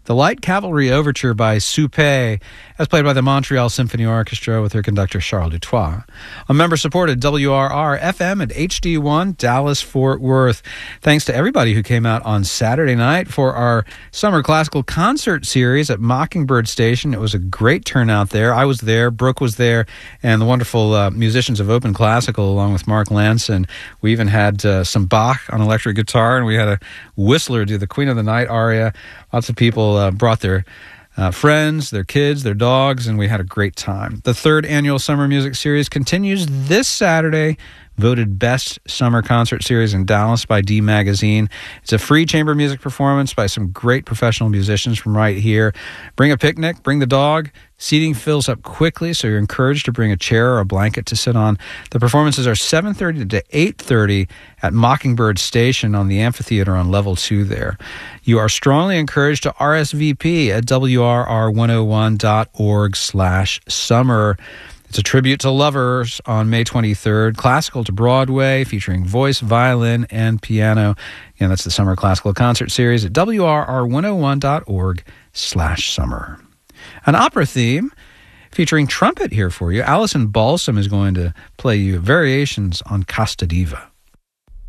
The Light Cavalry Overture by Soupe, as played by the Montreal Symphony Orchestra with their conductor Charles Dutoit. On member-supported WRR-FM at HD1, Dallas-Fort Worth. Thanks to everybody who came out on Saturday night for our Summer Classical Concert Series at Mockingbird Station. It was a great turnout there. I was there, Brooke was there, and the wonderful musicians of Open Classical along with Mark Lanson. We even had some Bach on electric guitar, and we had a whistler do the Queen of the Night aria. Lots of people brought their friends, their kids, their dogs, and we had a great time. The third annual Summer Music Series continues this Saturday, voted Best Summer Concert Series in Dallas by D Magazine. It's a free chamber music performance by some great professional musicians from right here. Bring a picnic, bring the dog. Seating fills up quickly, so you're encouraged to bring a chair or a blanket to sit on. The performances are 7:30 to 8:30 at Mockingbird Station on the amphitheater on level 2 there. You are strongly encouraged to RSVP at wrr101.org/summer. It's a tribute to lovers on May 23rd, classical to Broadway, featuring voice, violin, and piano. And that's the Summer Classical Concert Series at wrr101.org/summer. An opera theme featuring trumpet here for you. Alison Balsam is going to play you variations on Casta Diva.